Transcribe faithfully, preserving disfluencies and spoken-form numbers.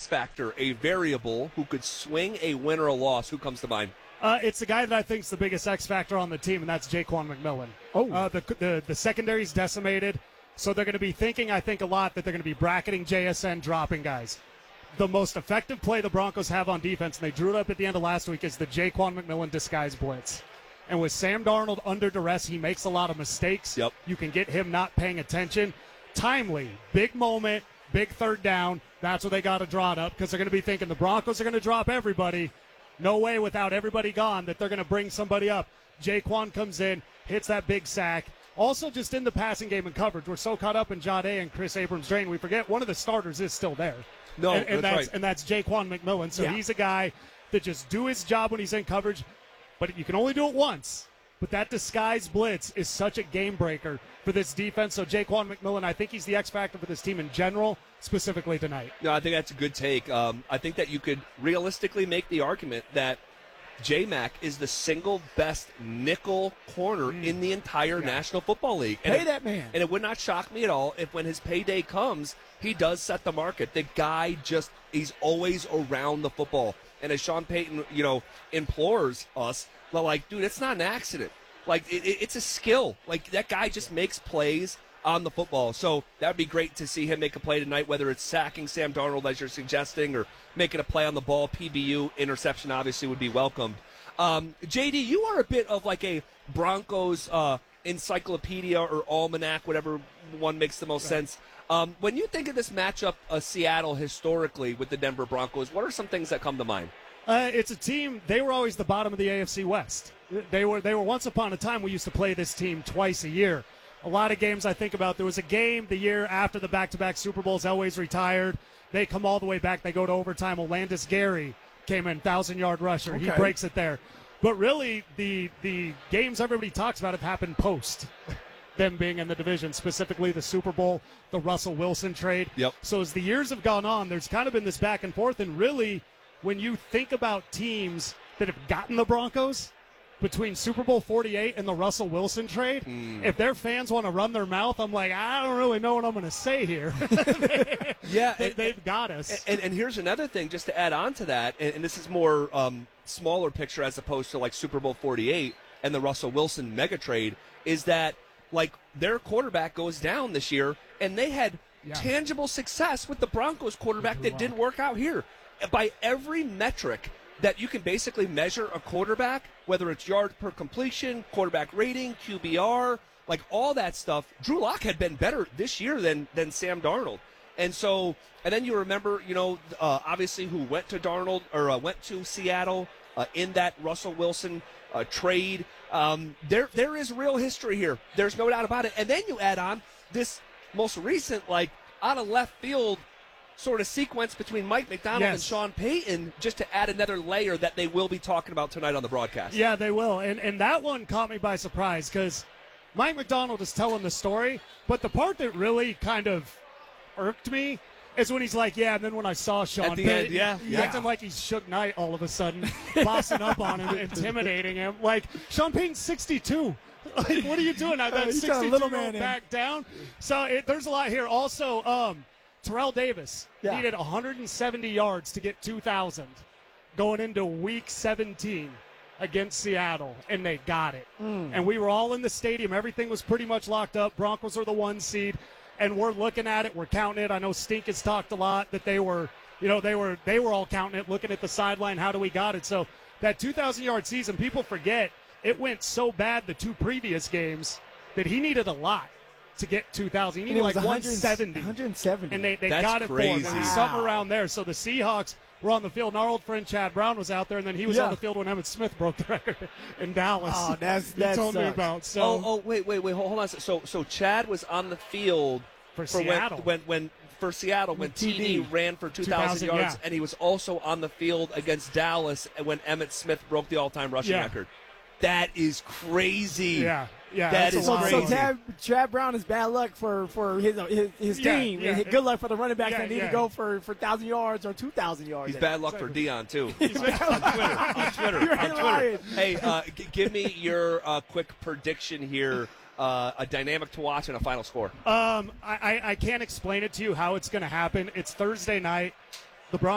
factor, a variable who could swing a win or a loss? Who comes to mind? Uh, it's the guy that I think is the biggest X factor on the team, and that's Jaquan McMillan. Oh. Uh, the, the, the secondary's decimated, so they're going to be thinking, I think, a lot that they're going to be bracketing J S N, dropping guys. The most effective play the Broncos have on defense, and they drew it up at the end of last week, is the Jaquan McMillan disguise blitz. And with Sam Darnold under duress, he makes a lot of mistakes. Yep. You can get him not paying attention. Timely, big moment, big third down. That's what they got to draw it up, because they're going to be thinking the Broncos are going to drop everybody. No way without everybody gone that they're going to bring somebody up. Jaquan comes in, hits that big sack. Also, just in the passing game and coverage, we're so caught up in Jade and Chris Abrams-Drain, we forget one of the starters is still there. No, and, and that's, that's right. And that's Jaquan McMillan. So Yeah. he's a guy that just do his job when he's in coverage, but you can only do it once. But that disguise blitz is such a game breaker for this defense. So Jaquan McMillan, I think he's the X factor for this team in general, specifically tonight. No, I think that's a good take. Um, I think that you could realistically make the argument that J-Mac is the single best nickel corner Mm. in the entire Yeah. National Football League. And Pay it- that man. And it would not shock me at all if when his payday comes, he does set the market. The guy just, he's always around the football. And as Sean Payton, you know, implores us, they're like, dude, it's not an accident. Like, it, it, it's a skill. Like, that guy just makes plays on the football. So that would be great to see him make a play tonight, whether it's sacking Sam Darnold, as you're suggesting, or making a play on the ball. P B U interception obviously would be welcomed. Um, J D, you are a bit of like a Broncos uh, encyclopedia or almanac, whatever one makes the most Right. sense. Um, when you think of this matchup, uh, Seattle historically with the Denver Broncos, what are some things that come to mind? Uh, it's a team. They were always the bottom of the A F C West. They were. They were once upon a time. We used to play this team twice a year. A lot of games I think about. There was a game the year after the back-to-back Super Bowls. Elway's retired. They come all the way back. They go to overtime. Olandis Gary came in, thousand-yard rusher. He Okay. breaks it there. But really, the the games everybody talks about have happened post them being in the division, specifically the Super Bowl, the Russell Wilson trade. Yep. So as the years have gone on, there's kind of been this back and forth, and really, when you think about teams that have gotten the Broncos between Super Bowl forty-eight and the Russell Wilson trade, if their fans want to run their mouth, I'm like, I don't really know what I'm going to say here. Yeah, they, and- they've got us. And, and here's another thing, just to add on to that, and, and this is more um, smaller picture as opposed to like Super Bowl forty-eight and the Russell Wilson mega trade, is that like their quarterback goes down this year, and they had Yeah. tangible success with the Broncos quarterback that Wow. didn't work out here. By every metric that you can basically measure a quarterback, whether it's yards per completion, quarterback rating, Q B R, like all that stuff, Drew Lock had been better this year than than Sam Darnold. And so, and then you remember, you know, uh, obviously who went to Darnold or uh, went to Seattle uh, in that Russell Wilson uh, trade. Um, there, there is real history here. There's no doubt about it. And then you add on this most recent, like out of left field sort of sequence between Mike McDonald Yes. and Sean Payton, just to add another layer that they will be talking about tonight on the broadcast. Yeah, they will. And and that one caught me by surprise because Mike McDonald is telling the story, but the part that really kind of irked me is when he's like, yeah, and then when I saw Sean At the Payton, end, yeah, yeah. acting like he's Suge Knight all of a sudden, bossing up on him, intimidating him. Like, Sean Payton's sixty-two. Like, what are you doing? That Uh, he's got a sixty-two little year man old in. back down. So it, there's a lot here. Also, um, Terrell Davis Yeah. needed one hundred seventy yards to get two thousand going into week seventeen against Seattle, and they got it. Mm. And we were all in the stadium. Everything was pretty much locked up. Broncos are the one seed, and we're looking at it. We're counting it. I know Stink has talked a lot that they were, you know, they were they were all counting it, looking at the sideline. How do we got it? So that two thousand yard season, people forget it went so bad the two previous games that he needed a lot to get two thousand. He And needed it was like one one hundred seventy. one hundred seventy. And they, they That's got it for him. crazy. It was Wow. something around there. So the Seahawks were on the field, and our old friend Chad Brown was out there, and then he was Yeah. on the field when Emmitt Smith broke the record in Dallas. Oh, that's- he that told me sucks. about. So Oh, oh, wait, wait, wait. Hold hold on. So, so Chad was on the field For when, Seattle. when, when for Seattle when T D. T D ran for two thousand two thousand, yards, yeah. and he was also on the field against Dallas when Emmitt Smith broke the all-time rushing Yeah. record. That is crazy. yeah, yeah, That that's a is So, lot. so crazy. Chad, Chad Brown is bad luck for, for his his, his Yeah, team. yeah. And good luck for the running backs Yeah, that need yeah. to go for, for one thousand yards or two thousand yards. He's bad luck for Dion too. on Twitter, on Twitter, You're on Twitter. lying. Hey, uh, g- give me your uh, quick prediction here. Uh, a dynamic to watch and a final score. Um, I, I, I can't explain it to you how it's going to happen. It's Thursday night. The Broncos